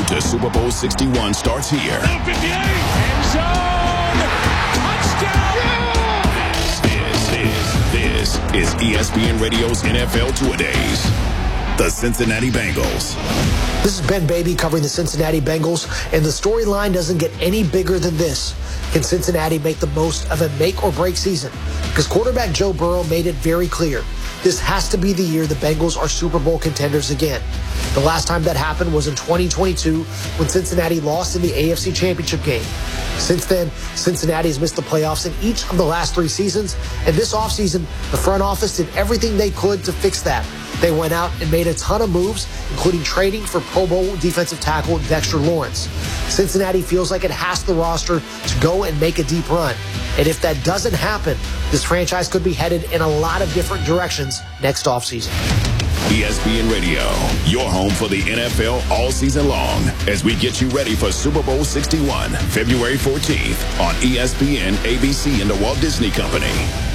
road to Super Bowl 61 starts here. End zone! Touchdown! This is ESPN Radio's NFL Two-A-Days. The Cincinnati Bengals. This is Ben Baby covering the Cincinnati Bengals, and the storyline doesn't get any bigger than this. Can Cincinnati make the most of a make-or-break season? Because quarterback Joe Burrow made it very clear. This has to be the year the Bengals are Super Bowl contenders again. The last time that happened was in 2022 when Cincinnati lost in the AFC Championship game. Since then, Cincinnati has missed the playoffs in each of the last 3 seasons, and this offseason, the front office did everything they could to fix that. They went out and made a ton of moves, including trading for Pro Bowl defensive tackle Dexter Lawrence. Cincinnati feels like it has the roster to go and make a deep run. And if that doesn't happen, this franchise could be headed in a lot of different directions next offseason. ESPN Radio, your home for the NFL all season long, as we get you ready for Super Bowl 61, February 14th on ESPN, ABC, and the Walt Disney Company.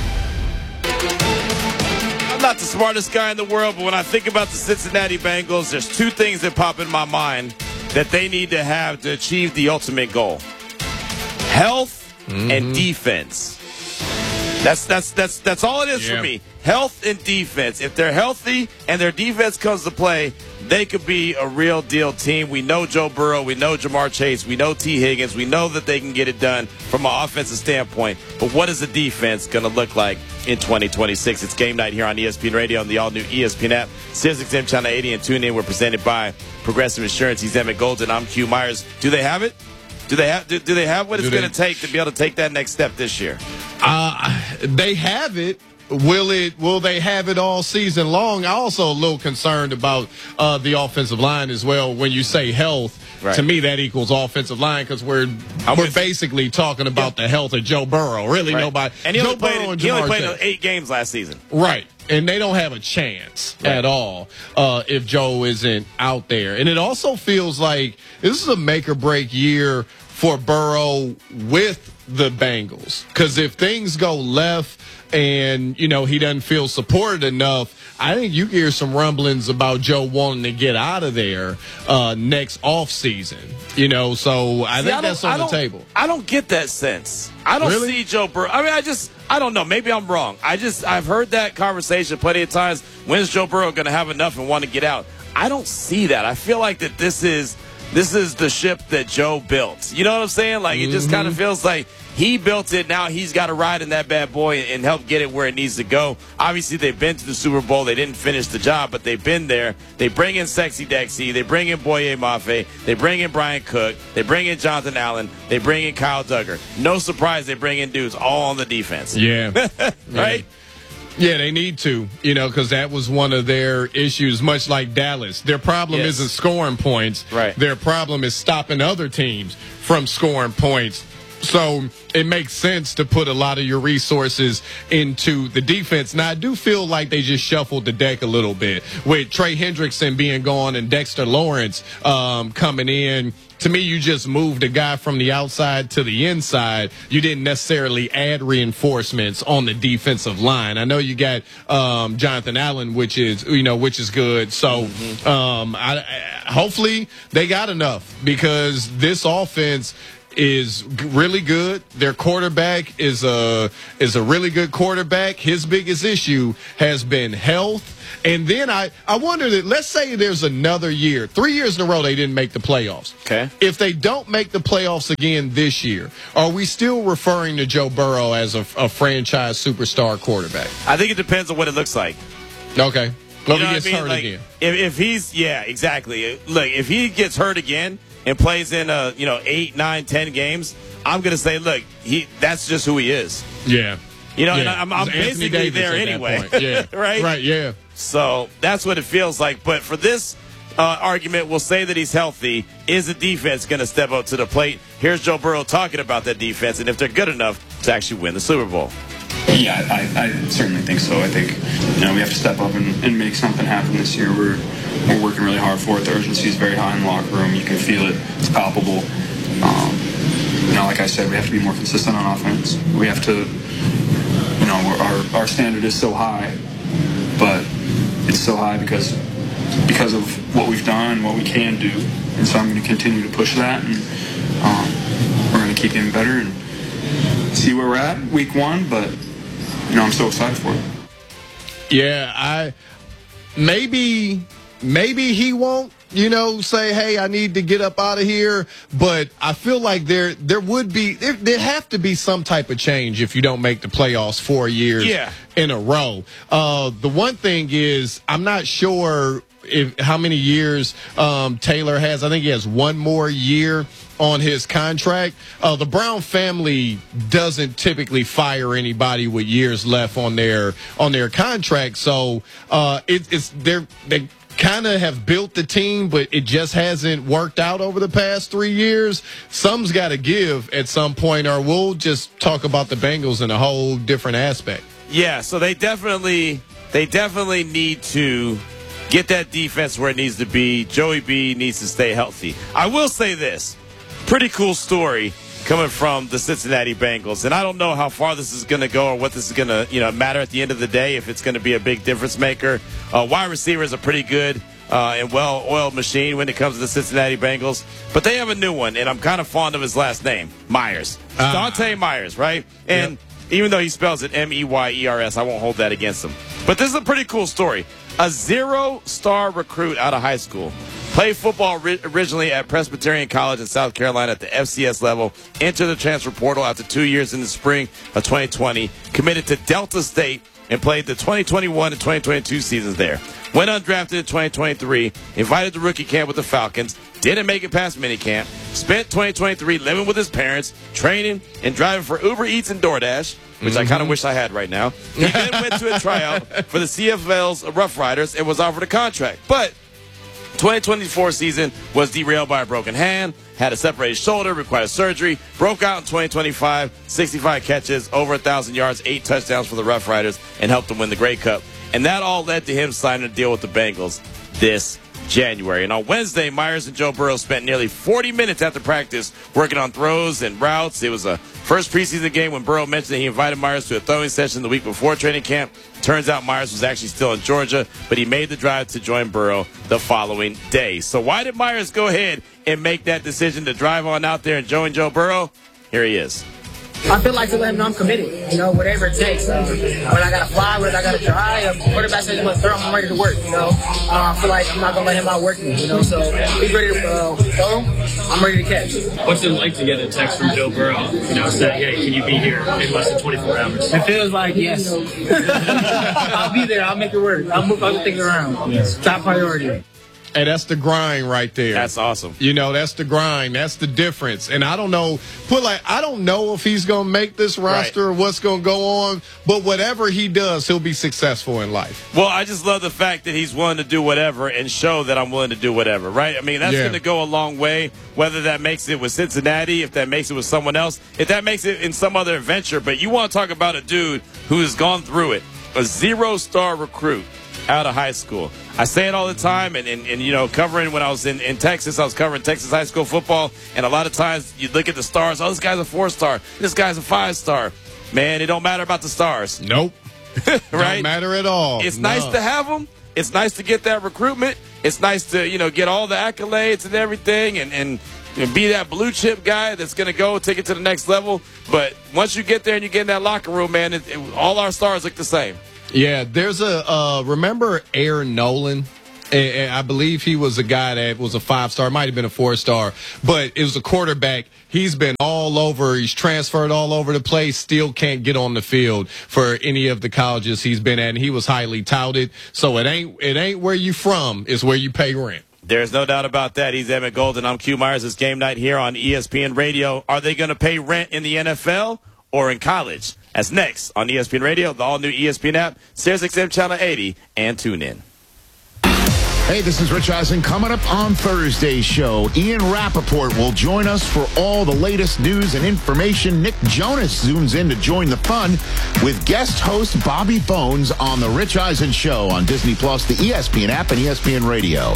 I'm not the smartest guy in the world, but when I think about the Cincinnati Bengals, there's 2 things that pop in my mind that they need to have to achieve the ultimate goal. Health and defense. That's all it is for me. Health and defense. If they're healthy and their defense comes to play, they could be a real deal team. We know Joe Burrow. We know Jamar Chase. We know T. Higgins. We know that they can get it done from an offensive standpoint. But what is the defense going to look like in 2026? It's game night here on ESPN Radio and the all-new ESPN app. SiriusXM Channel 80 and tune in. We're presented by Progressive Insurance. He's Emmett Golden. I'm Q Myers. Do they have it? Do they have what it's going to take to be able to take that next step this year? They have it. Will they have it all season long? I'm also a little concerned about the offensive line as well. When you say health, right, to me that equals offensive line, because we're basically talking about the health of Joe Burrow. Really, right. Nobody. And he only Joe played 8 games last season. Right. And they don't have a chance at all if Joe isn't out there. And it also feels like this is a make-or-break year for Burrow with the Bengals. Because if things go left and, he doesn't feel supported enough, I think you hear some rumblings about Joe wanting to get out of there next offseason. So I think that's on the table. I don't get that sense. I don't see Joe Burrow. I mean, I don't know. Maybe I'm wrong. I've heard that conversation plenty of times. When's Joe Burrow going to have enough and want to get out? I don't see that. I feel like that this is the ship that Joe built. You know what I'm saying? Like, it just kind of feels like he built it. Now he's got to ride in that bad boy and help get it where it needs to go. Obviously, they've been to the Super Bowl. They didn't finish the job, but they've been there. They bring in Sexy Dexy. They bring in Boye Mafe. They bring in Brian Cook. They bring in Jonathan Allen. They bring in Kyle Duggar. No surprise they bring in dudes all on the defense. Yeah. Right? Yeah, they need to, because that was one of their issues, much like Dallas. Their problem isn't scoring points. Right. Their problem is stopping other teams from scoring points. So it makes sense to put a lot of your resources into the defense. Now, I do feel like they just shuffled the deck a little bit with Trey Hendrickson being gone and Dexter Lawrence coming in. To me, you just moved a guy from the outside to the inside. You didn't necessarily add reinforcements on the defensive line. I know you got Jonathan Allen, which is good. So hopefully they got enough, because this offense is really good. Their quarterback is a really good quarterback. His biggest issue has been health. And then I wonder that, let's say there's another year, 3 years in a row they didn't make the playoffs. Okay. If they don't make the playoffs again this year, are we still referring to Joe Burrow as a franchise superstar quarterback? I think it depends on what it looks like. Okay. Well, he gets hurt like, again. If he's, exactly. Look, if he gets hurt again and plays in 8, 9, 10 games, I'm going to say, look, that's just who he is. Yeah. And I'm basically there anyway. Yeah. Right? Right, yeah. So that's what it feels like. But for this argument, we'll say that he's healthy. Is the defense going to step up to the plate? Here's Joe Burrow talking about that defense and if they're good enough to actually win the Super Bowl. Yeah, I certainly think so. I think we have to step up and make something happen this year. We're working really hard for it. The urgency is very high in the locker room. You can feel it. It's palpable. Like I said, we have to be more consistent on offense. We have to, our standard is so high, but it's so high because because of what we've done, what we can do. And so I'm going to continue to push that, and we're going to keep getting better and see where we're at week 1. But, I'm so excited for it. Yeah, maybe he won't, say, hey, I need to get up out of here. But I feel like there have to be some type of change if you don't make the playoffs 4 years in a row. The one thing is, I'm not sure how many years Taylor has. I think he has one more year on his contract. The Brown family doesn't typically fire anybody with years left on their contract. So they kind of have built the team, but it just hasn't worked out over the past 3 years. Some's got to give at some point, or we'll just talk about the Bengals in a whole different aspect. Yeah, so they definitely need to get that defense where it needs to be. Joey B needs to stay healthy. I will say this. Pretty cool story coming from the Cincinnati Bengals. And I don't know how far this is going to go or what this is going to matter at the end of the day, if it's going to be a big difference maker. Wide receiver is a pretty good and well-oiled machine when it comes to the Cincinnati Bengals. But they have a new one, and I'm kind of fond of his last name, Myers. Dante Myers, right? And even though he spells it Meyers, I won't hold that against him. But this is a pretty cool story. A 0-star recruit out of high school. Played football originally at Presbyterian College in South Carolina at the FCS level. Entered the transfer portal after 2 years in the spring of 2020. Committed to Delta State and played the 2021 and 2022 seasons there. Went undrafted in 2023. Invited to rookie camp with the Falcons. Didn't make it past minicamp. Spent 2023 living with his parents, training, and driving for Uber Eats and DoorDash, which I kind of wish I had right now. He then went to a tryout for the CFL's Rough Riders and was offered a contract. But 2024 season was derailed by a broken hand, had a separated shoulder, required surgery, broke out in 2025, 65 catches, over 1,000 yards, 8 touchdowns for the Rough Riders, and helped them win the Grey Cup. And that all led to him signing a deal with the Bengals this January. And on Wednesday, Myers and Joe Burrow spent nearly 40 minutes after practice working on throws and routes. It was a first preseason game when Burrow mentioned that he invited Myers to a throwing session the week before training camp. Turns out Myers was actually still in Georgia, but he made the drive to join Burrow the following day. So why did Myers go ahead and make that decision to drive on out there and join Joe Burrow? Here he is. I feel like to let him know I'm committed, whatever it takes. When I got to fly, when I got to drive, quarterback says you want to throw, I'm ready to work, I feel like I'm not going to let him outwork me, so he's ready to throw, I'm ready to catch. What's it like to get a text from Joe Burrow, saying, hey, can you be here in less than 24 hours? It feels like, yes. I'll be there. I'll make it work. I'll move other things around. Yes. Top priority. And that's the grind right there. That's awesome. That's the grind. That's the difference. And I don't know, I don't know if he's going to make this roster or what's going to go on, but whatever he does, he'll be successful in life. Well, I just love the fact that he's willing to do whatever and show that I'm willing to do whatever, right? I mean, that's going to go a long way, whether that makes it with Cincinnati, if that makes it with someone else, if that makes it in some other adventure. But you want to talk about a dude who has gone through it, a 0-star recruit out of high school. I say it all the time, and covering when I was in Texas, I was covering Texas high school football, and a lot of times you look at the stars, this guy's a 4-star, this guy's a 5-star. Man, it don't matter about the stars. Nope. Right? Don't matter at all. It's nice to have them. It's nice to get that recruitment. It's nice to, get all the accolades and everything and be that blue chip guy that's going to go take it to the next level. But once you get there and you get in that locker room, man, all our stars look the same. Yeah, there's remember Aaron Nolan? I believe he was a guy that was a 5-star, might have been a 4-star, but it was a quarterback. He's been all over. He's transferred all over the place, still can't get on the field for any of the colleges he's been at, and he was highly touted. So it ain't where you from, it's where you pay rent. There's no doubt about that. He's Emmett Golden. I'm Q Myers. It's game night here on ESPN Radio. Are they going to pay rent in the NFL or in college? That's next on ESPN Radio, the all-new ESPN app, SiriusXM Channel 80, and tune in. Hey, this is Rich Eisen. Coming up on Thursday's show, Ian Rappaport will join us for all the latest news and information. Nick Jonas zooms in to join the fun with guest host Bobby Bones on The Rich Eisen Show on Disney+, the ESPN app, and ESPN Radio.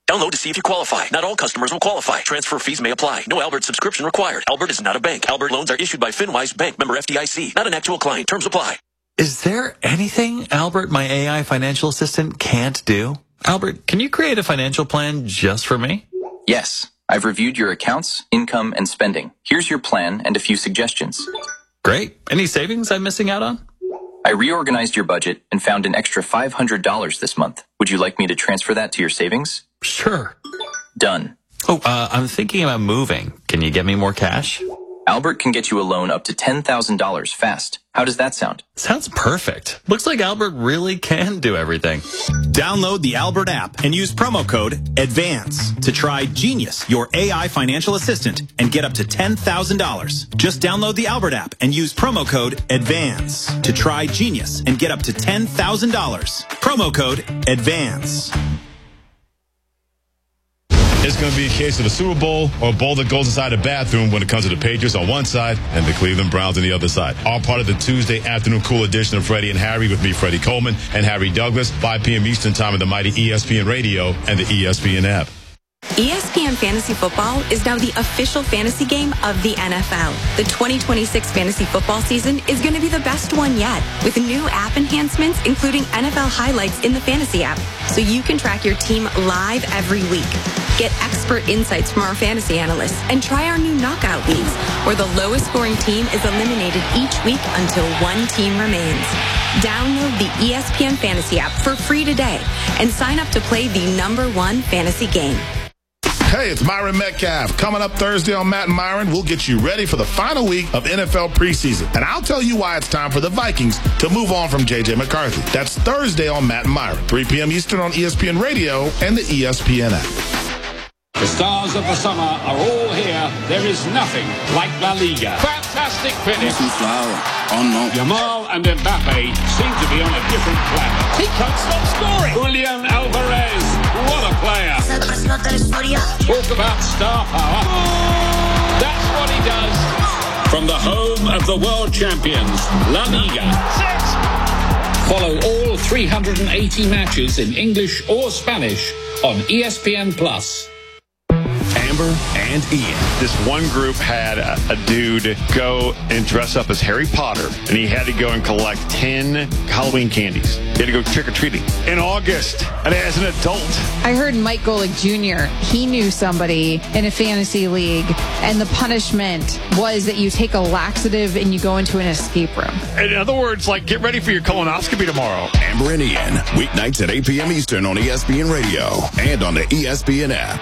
Download to see if you qualify. Not all customers will qualify. Transfer fees may apply. No Albert subscription required. Albert is not a bank. Albert loans are issued by FinWise Bank, member FDIC. Not an actual client. Terms apply. Is there anything Albert, my AI financial assistant, can't do? Albert, can you create a financial plan just for me? Yes. I've reviewed your accounts, income, and spending. Here's your plan and a few suggestions. Great. Any savings I'm missing out on? I reorganized your budget and found an extra $500 this month. Would you like me to transfer that to your savings? Sure. Done. Oh, I'm thinking about moving. Can you get me more cash? Albert can get you a loan up to $10,000 fast. How does that sound? Sounds perfect. Looks like Albert really can do everything. Download the Albert app and use promo code ADVANCE to try Genius, your AI financial assistant, and get up to $10,000. Just download the Albert app and use promo code ADVANCE to try Genius and get up to $10,000. Promo code ADVANCE. It's going to be a case of a Super Bowl or a bowl that goes inside a bathroom when it comes to the Patriots on one side and the Cleveland Browns on the other side. All part of the Tuesday afternoon cool edition of Freddie and Harry with me, Freddie Coleman, and Harry Douglas, 5 p.m. Eastern Time on the mighty ESPN Radio and the ESPN app. ESPN Fantasy Football is now the official fantasy game of the NFL. The 2026 fantasy football season is going to be the best one yet, with new app enhancements, including NFL highlights in the fantasy app, so you can track your team live every week. Get expert insights from our fantasy analysts and try our new knockout leagues, where the lowest scoring team is eliminated each week until one team remains. Download the ESPN Fantasy app for free today and sign up to play the #1 fantasy game. Hey, it's Myron Metcalf. Coming up Thursday on Matt and Myron, we'll get you ready for the final week of NFL preseason. And I'll tell you why it's time for the Vikings to move on from J.J. McCarthy. That's Thursday on Matt and Myron, 3 p.m. Eastern on ESPN Radio and the ESPN app. The stars of the summer are all here. There is nothing like La Liga. Fantastic finish. Yamal and Mbappe seem to be on a different planet. He can't stop scoring. Julian Alvarez, what a player. Talk about star power. That's what he does. From the home of the world champions, La Liga. Follow all 380 matches in English or Spanish on ESPN+. Amber and Ian. This one group had a dude go and dress up as Harry Potter, and he had to go and collect 10 Halloween candies. He had to go trick-or-treating in August, and as an adult. I heard Mike Golick Jr., he knew somebody in a fantasy league, and the punishment was that you take a laxative and you go into an escape room. In other words, like, get ready for your colonoscopy tomorrow. Amber and Ian, weeknights at 8 p.m. Eastern on ESPN Radio and on the ESPN app.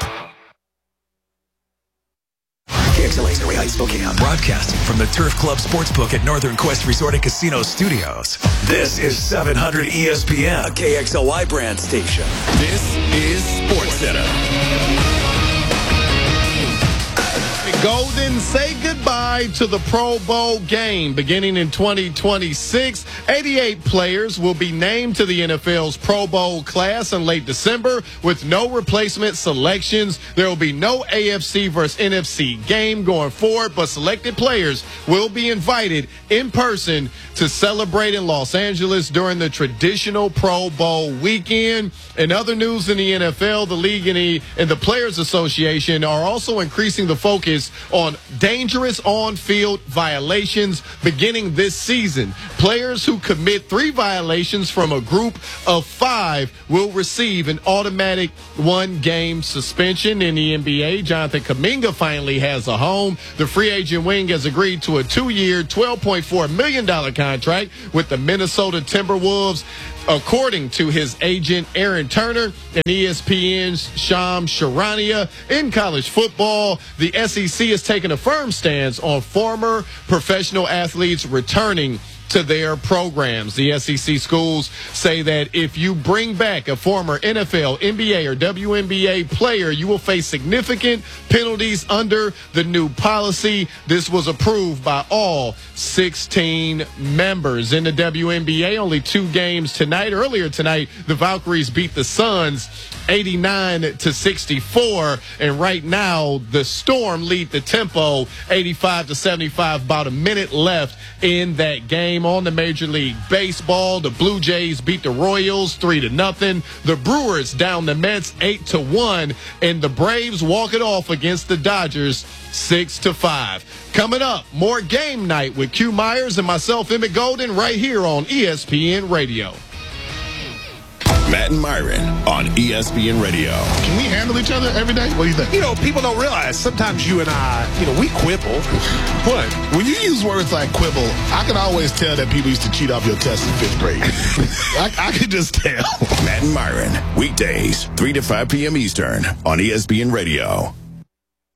KXLA's Area Heights, Spokane. Broadcasting from the Turf Club Sportsbook at Northern Quest Resort and Casino Studios. This is 700 ESPN, a KXLY brand station. This is SportsCenter. Golden say goodbye to the Pro Bowl game beginning in 2026. 88 players will be named to the NFL's Pro Bowl class in late December with no replacement selections. There will be no AFC versus NFC game going forward, but selected players will be invited in person to celebrate in Los Angeles during the traditional Pro Bowl weekend. In other news in the NFL, the league and the Players Association are also increasing the focus on dangerous on-field violations beginning this season. Players who commit 3 violations from a group of 5 will receive an automatic 1-game suspension. In the NBA, Jonathan Kuminga finally has a home. The free agent wing has agreed to a 2-year, $12.4 million contract with the Minnesota Timberwolves, according to his agent, Aaron Turner, and ESPN's Shams Charania. In college football, the SEC has taken a firm stance on former professional athletes returning to their programs. The SEC schools say that if you bring back a former NFL, NBA, or WNBA player, you will face significant penalties under the new policy. This was approved by all 16 members. In the WNBA, only 2 games tonight. Earlier tonight, the Valkyries beat the Suns 89-64, and right now the Storm lead the tempo 85-75, about a minute left in that game. game on the Major League Baseball. The Blue Jays beat the Royals 3-0. The Brewers down the Mets 8-1. And the Braves walk it off against the Dodgers 6-5. Coming up, more Game Night with Q Myers and myself, Emmett Golden, right here on ESPN Radio. Matt and Myron on ESPN Radio. Can we handle each other every day? What do you think? You know, people don't realize sometimes you and I, we quibble. What? When you use words like quibble, I can always tell that people used to cheat off your test in 5th grade. I can just tell. Matt and Myron, weekdays, 3 to 5 p.m. Eastern on ESPN Radio.